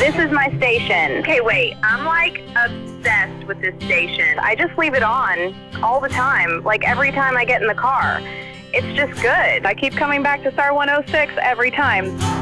This is my station. Okay, wait. I'm like obsessed with this station. I just leave it on all the time, like every time I get in the car. It's just good. I keep coming back to Star 106 every time.